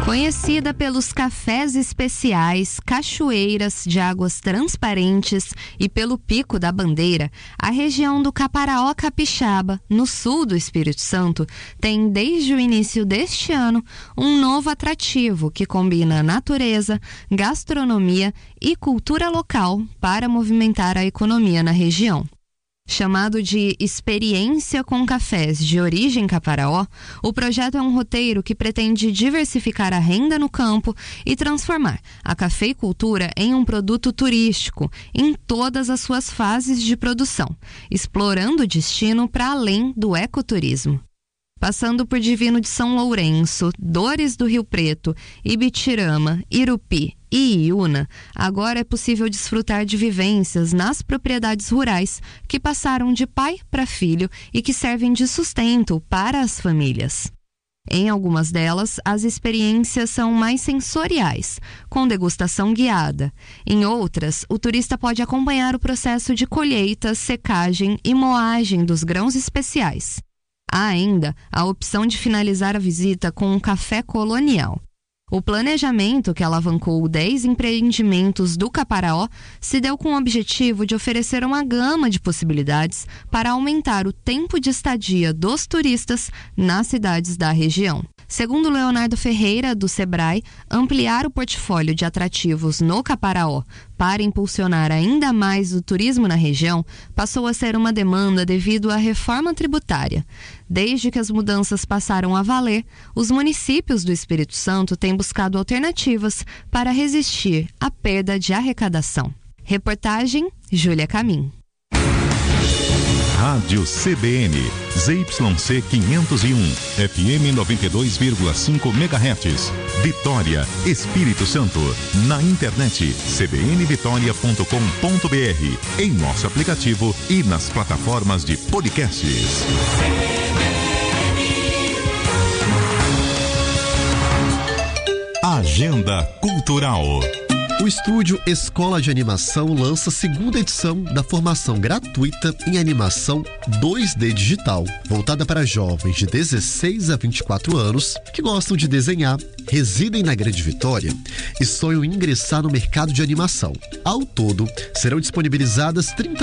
Conhecida pelos cafés especiais, cachoeiras de águas transparentes e pelo Pico da Bandeira, a região do Caparaó Capixaba, no sul do Espírito Santo, tem desde o início deste ano um novo atrativo que combina natureza, gastronomia e cultura local para movimentar a economia na região. Chamado de Experiência com Cafés de Origem Caparaó, o projeto é um roteiro que pretende diversificar a renda no campo e transformar a cafeicultura em um produto turístico em todas as suas fases de produção, explorando o destino para além do ecoturismo. Passando por Divino de São Lourenço, Dores do Rio Preto, Ibitirama, Irupi e Iuna, agora é possível desfrutar de vivências nas propriedades rurais que passaram de pai para filho e que servem de sustento para as famílias. Em algumas delas, as experiências são mais sensoriais, com degustação guiada. Em outras, o turista pode acompanhar o processo de colheita, secagem e moagem dos grãos especiais. Há ainda a opção de finalizar a visita com um café colonial. O planejamento, que alavancou 10 empreendimentos do Caparaó, se deu com o objetivo de oferecer uma gama de possibilidades para aumentar o tempo de estadia dos turistas nas cidades da região. Segundo Leonardo Ferreira, do Sebrae, ampliar o portfólio de atrativos no Caparaó para impulsionar ainda mais o turismo na região passou a ser uma demanda devido à reforma tributária. Desde que as mudanças passaram a valer, os municípios do Espírito Santo têm buscado alternativas para resistir à perda de arrecadação. Reportagem Júlia Camim. Rádio CBN, ZYC 501, FM 92,5 MHz, Vitória, Espírito Santo. Na internet, cbnvitoria.com.br, em nosso aplicativo e nas plataformas de podcasts. Agenda Cultural. O estúdio Escola de Animação lança a segunda edição da formação gratuita em animação 2D digital, voltada para jovens de 16 a 24 anos que gostam de desenhar, residem na Grande Vitória e sonham em ingressar no mercado de animação. Ao todo, serão disponibilizadas 30